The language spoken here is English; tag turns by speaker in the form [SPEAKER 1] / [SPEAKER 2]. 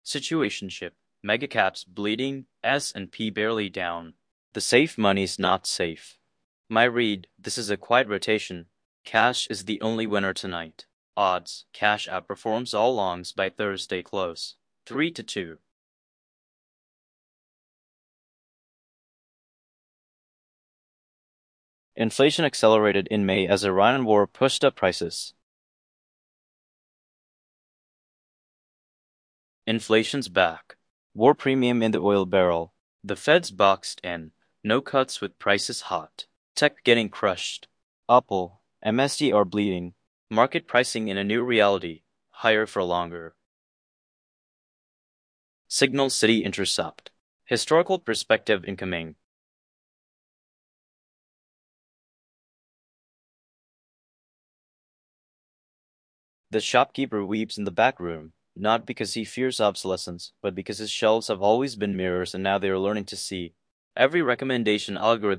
[SPEAKER 1] Situationship. Megacats bleeding, S&P barely down. The safe money's not safe. My read, this is a quiet rotation. Cash is the only winner tonight. Odds, cash outperforms all longs by Thursday close. 3-2. Inflation accelerated in May as Iran war pushed up prices. Inflation's back. War premium in the oil barrel. The Fed's boxed in. No cuts with prices hot. Tech getting crushed. Apple, MSD are bleeding. Market pricing in a new reality. Higher for longer. Signal City intercept. Historical perspective incoming. The shopkeeper weeps in the back room, not because he fears obsolescence, but because his shelves have always been mirrors and now they are learning to see. Every recommendation algorithm